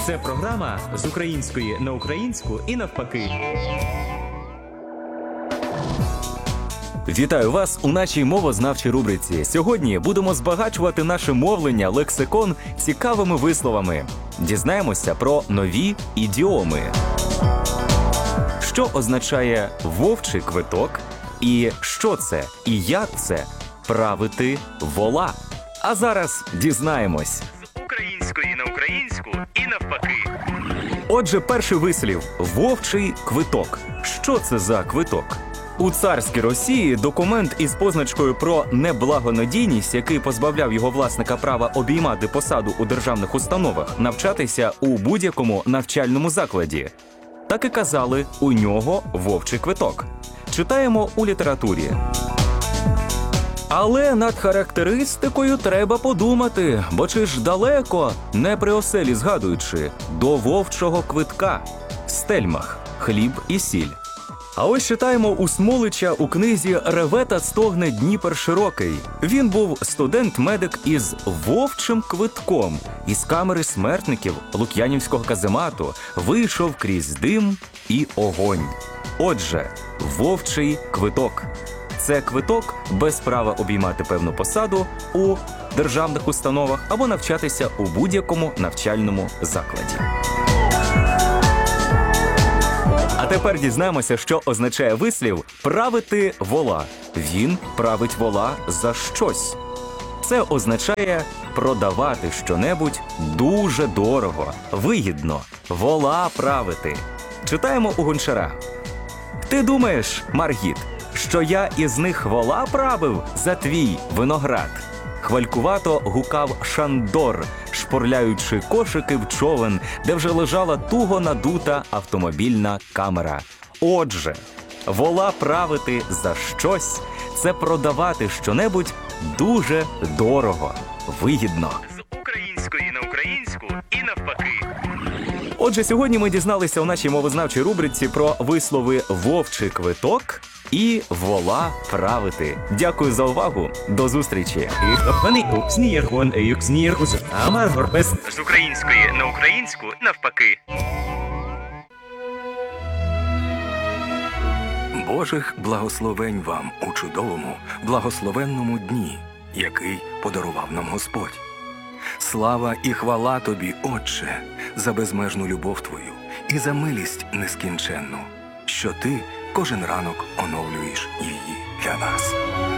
Це програма з української на українську і навпаки. Вітаю вас у нашій мовознавчій рубриці. Сьогодні будемо збагачувати наше мовлення, лексикон цікавими висловами. Дізнаємося про нові ідіоми. Що означає вовчий квиток? І що це? І як це правити вола? А зараз дізнаємось. З української на українську і навпаки. Отже, перший вислів – вовчий квиток. Що це за квиток? У царській Росії документ із позначкою про неблагонадійність, який позбавляв його власника права обіймати посаду у державних установах, навчатися у будь-якому навчальному закладі. Так і казали, у нього вовчий квиток. Читаємо у літературі. Але над характеристикою треба подумати, бо чи ж далеко, не при оселі згадуючи, до вовчого квитка. Стельмах, хліб і сіль. А ось читаємо у Смолича у книзі «Реве та стогне Дніпер широкий». Він був студент-медик із вовчим квитком. Із камери смертників Лук'янівського каземату вийшов крізь дим і огонь. Отже, вовчий квиток. Це квиток без права обіймати певну посаду у державних установах або навчатися у будь-якому навчальному закладі. А тепер дізнаємося, що означає вислів «правити вола». Він править вола за щось. Це означає продавати щонебудь дуже дорого, вигідно, вола правити. Читаємо у Гончара. «Ти думаєш, Маргіт, що я із них вола правив за твій виноград?» Хвалькувато гукав Шандор, шпурляючи кошики в човен, де вже лежала туго надута автомобільна камера. Отже, вола правити за щось – це продавати щонебудь дуже дорого, вигідно. З української на українську і навпаки. Отже, сьогодні ми дізналися у нашій мовознавчій рубриці про вислови «вовчий квиток» і «вола правити». Дякую за увагу. До зустрічі. З української на українську навпаки. Божих благословень вам у чудовому, благословенному дні, який подарував нам Господь. Слава і хвала Тобі, Отче, за безмежну любов Твою і за милість нескінченну, що Ти кожен ранок оновлюєш її для нас.